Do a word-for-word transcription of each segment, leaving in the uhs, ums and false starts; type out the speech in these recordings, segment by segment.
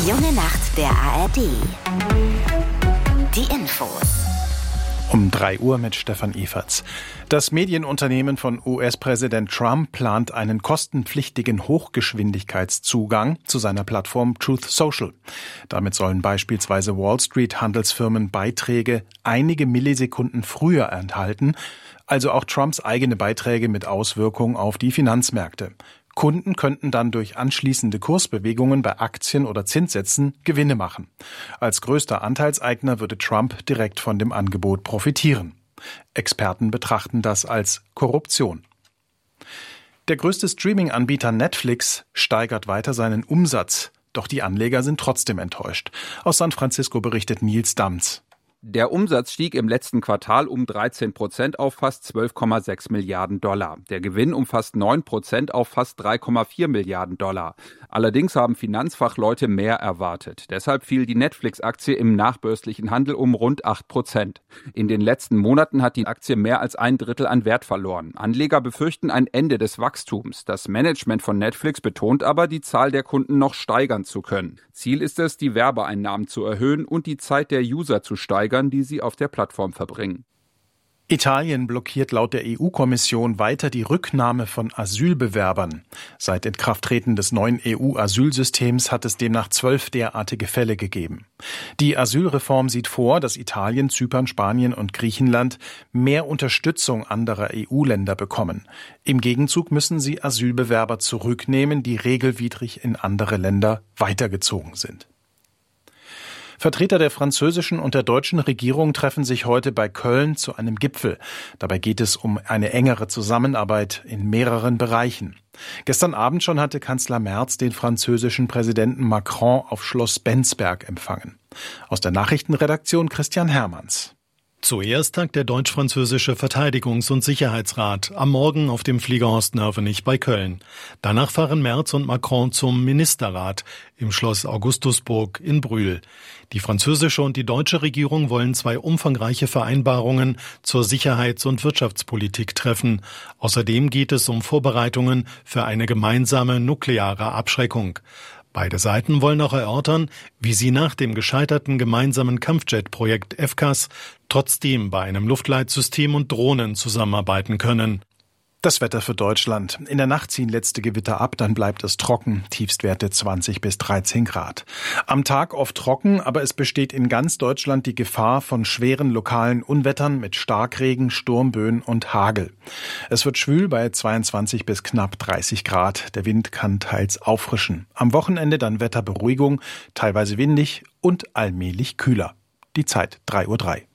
Die junge Nacht der A R D. Die Infos. Um drei Uhr mit Stefan Eferts. Das Medienunternehmen von U S-Präsident Trump plant einen kostenpflichtigen Hochgeschwindigkeitszugang zu seiner Plattform Truth Social. Damit sollen beispielsweise Wall Street-Handelsfirmen Beiträge einige Millisekunden früher erhalten, also auch Trumps eigene Beiträge mit Auswirkung auf die Finanzmärkte. Kunden könnten dann durch anschließende Kursbewegungen bei Aktien oder Zinssätzen Gewinne machen. Als größter Anteilseigner würde Trump direkt von dem Angebot profitieren. Experten betrachten das als Korruption. Der größte Streaming-Anbieter Netflix steigert weiter seinen Umsatz. Doch die Anleger sind trotzdem enttäuscht. Aus San Francisco berichtet Nils Damz. Der Umsatz stieg im letzten Quartal um dreizehn Prozent auf fast zwölf Komma sechs Milliarden Dollar. Der Gewinn um fast neun Prozent auf fast drei Komma vier Milliarden Dollar. Allerdings haben Finanzfachleute mehr erwartet. Deshalb fiel die Netflix-Aktie im nachbörslichen Handel um rund acht Prozent. In den letzten Monaten hat die Aktie mehr als ein Drittel an Wert verloren. Anleger befürchten ein Ende des Wachstums. Das Management von Netflix betont aber, die Zahl der Kunden noch steigern zu können. Ziel ist es, die Werbeeinnahmen zu erhöhen und die Zeit der User zu steigern, die sie auf der Plattform verbringen. Italien blockiert laut der E U-Kommission weiter die Rücknahme von Asylbewerbern. Seit Inkrafttreten des neuen E U-Asylsystems hat es demnach zwölf derartige Fälle gegeben. Die Asylreform sieht vor, dass Italien, Zypern, Spanien und Griechenland mehr Unterstützung anderer E U-Länder bekommen. Im Gegenzug müssen sie Asylbewerber zurücknehmen, die regelwidrig in andere Länder weitergezogen sind. Vertreter der französischen und der deutschen Regierung treffen sich heute bei Köln zu einem Gipfel. Dabei geht es um eine engere Zusammenarbeit in mehreren Bereichen. Gestern Abend schon hatte Kanzler Merz den französischen Präsidenten Macron auf Schloss Benzberg empfangen. Aus der Nachrichtenredaktion Christian Hermanns. Zuerst tagt der deutsch-französische Verteidigungs- und Sicherheitsrat am Morgen auf dem Flieger Horst-Nörvenich bei Köln. Danach fahren Merz und Macron zum Ministerrat im Schloss Augustusburg in Brühl. Die französische und die deutsche Regierung wollen zwei umfangreiche Vereinbarungen zur Sicherheits- und Wirtschaftspolitik treffen. Außerdem geht es um Vorbereitungen für eine gemeinsame nukleare Abschreckung. Beide Seiten wollen auch erörtern, wie sie nach dem gescheiterten gemeinsamen Kampfjet-Projekt F C A S trotzdem bei einem Luftleitsystem und Drohnen zusammenarbeiten können. Das Wetter für Deutschland. In der Nacht ziehen letzte Gewitter ab, dann bleibt es trocken. Tiefstwerte zwanzig bis dreizehn Grad. Am Tag oft trocken, aber es besteht in ganz Deutschland die Gefahr von schweren lokalen Unwettern mit Starkregen, Sturmböen und Hagel. Es wird schwül bei zweiundzwanzig bis knapp dreißig Grad. Der Wind kann teils auffrischen. Am Wochenende dann Wetterberuhigung, teilweise windig und allmählich kühler. Die Zeit drei Uhr drei.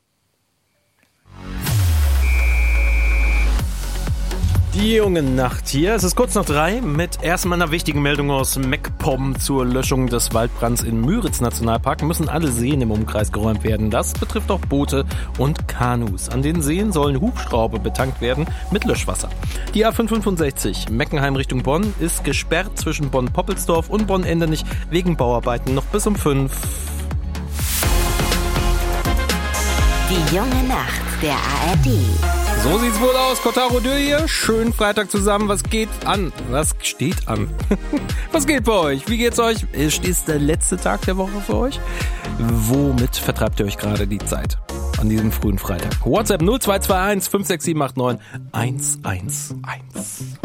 Die junge Nacht hier. Es ist kurz nach drei mit erstmal einer wichtigen Meldung aus MacPom zur Löschung des Waldbrands im Müritz-Nationalpark. Müssen alle Seen im Umkreis geräumt werden. Das betrifft auch Boote und Kanus. An den Seen sollen Hubschrauber betankt werden mit Löschwasser. Die A fünfhundertfünfundsechzig Meckenheim Richtung Bonn ist gesperrt zwischen Bonn-Poppelsdorf und Bonn-Endernich wegen Bauarbeiten noch bis um fünf. Die junge Nacht der A R D. So sieht's wohl aus, Kotaro Dö hier. Schönen Freitag zusammen. Was geht an? Was steht an? Was geht bei euch? Wie geht's euch? Ist der letzte Tag der Woche für euch? Womit vertreibt ihr euch gerade die Zeit an diesem frühen Freitag? WhatsApp null zwei zwei eins fünf sechs sieben acht neun eins eins eins.